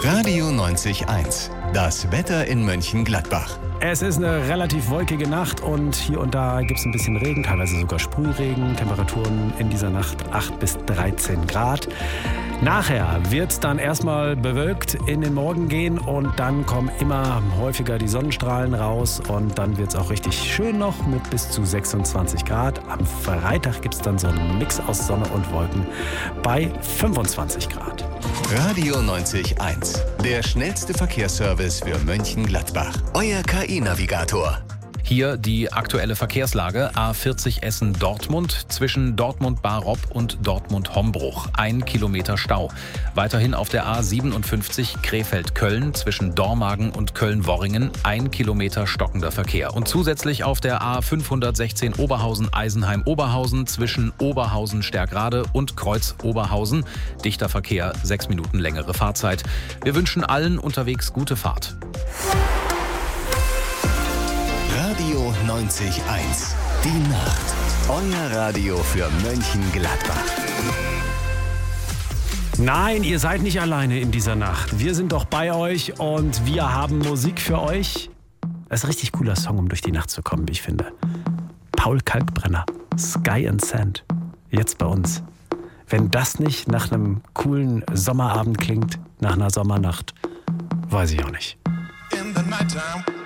Radio 90.1, das Wetter in Mönchengladbach. Es ist eine relativ wolkige Nacht und hier und da gibt es ein bisschen Regen, teilweise sogar Sprühregen. Temperaturen in dieser Nacht 8 bis 13 Grad. Nachher wird es dann erstmal bewölkt in den Morgen gehen und dann kommen immer häufiger die Sonnenstrahlen raus und dann wird es auch richtig schön noch mit bis zu 26 Grad. Am Freitag gibt es dann so einen Mix aus Sonne und Wolken bei 25 Grad. Radio 90.1, der schnellste Verkehrsservice für Mönchengladbach. Euer KI-Navigator. Hier die aktuelle Verkehrslage. A40 Essen-Dortmund zwischen Dortmund-Barob und Dortmund-Hombruch. 1 Kilometer Stau. Weiterhin auf der A57 Krefeld-Köln zwischen Dormagen und Köln-Worringen. 1 Kilometer stockender Verkehr. Und zusätzlich auf der A516 Oberhausen-Eisenheim-Oberhausen zwischen Oberhausen-Stärkrade und Kreuz-Oberhausen. Dichter Verkehr, 6 Minuten längere Fahrzeit. Wir wünschen allen unterwegs gute Fahrt. Radio 90.1, die Nacht. Euer Radio für Mönchengladbach. Nein, ihr seid nicht alleine in dieser Nacht. Wir sind doch bei euch und wir haben Musik für euch. Das ist ein richtig cooler Song, um durch die Nacht zu kommen, wie ich finde. Paul Kalkbrenner, Sky and Sand. Jetzt bei uns. Wenn das nicht nach einem coolen Sommerabend klingt, nach einer Sommernacht, weiß ich auch nicht. In the nighttime.